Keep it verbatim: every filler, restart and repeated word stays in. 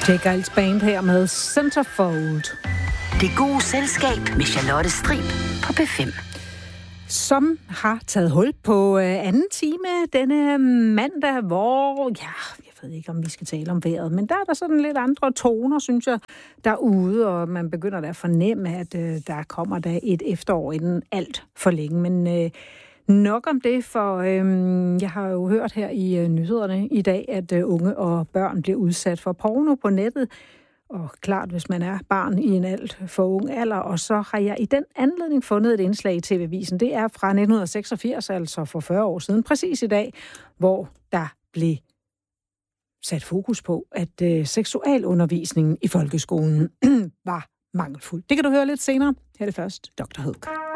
Jake Giles Band her med Centerfold. Det gode selskab med Charlotte Strib på P fem. Som har taget hul på anden time denne mandag, hvor, ja, jeg ved ikke, om vi skal tale om vejret, men der er der sådan lidt andre toner, synes jeg, derude, og man begynder da at fornemme, at øh, der kommer der et efterår inden alt for længe. Men øh, nok om det, for øh, jeg har jo hørt her i øh, nyhederne i dag, at øh, unge og børn bliver udsat for porno på nettet. Og klart, hvis man er barn i en alt for ung alder, og så har jeg i den anledning fundet et indslag i T V-avisen. Det er fra nitten seksogfirs, altså for fyrre år siden, præcis i dag, hvor der blev sat fokus på, at øh, seksualundervisningen i folkeskolen var mangelfuld. Det kan du høre lidt senere. Her er det først doktor Hook.